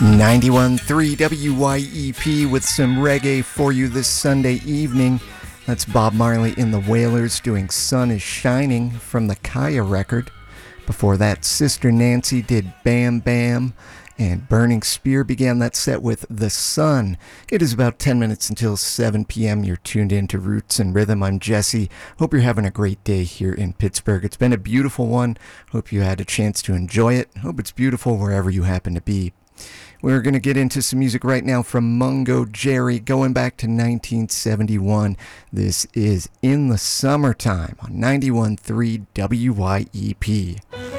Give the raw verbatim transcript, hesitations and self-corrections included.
ninety-one point three W Y E P with some reggae for you this Sunday evening. That's Bob Marley in the Wailers doing Sun is Shining from the Kaya record. Before that, Sister Nancy did Bam Bam, and Burning Spear began that set with The Sun. It is about ten minutes until seven p.m. You're tuned in to Roots and Rhythm. I'm Jesse. Hope you're having a great day here in Pittsburgh. It's been a beautiful one. Hope you had a chance to enjoy it. Hope it's beautiful wherever you happen to be. We're going to get into some music right now from Mungo Jerry going back to nineteen seventy-one. This is In the Summertime on ninety-one point three W Y E P.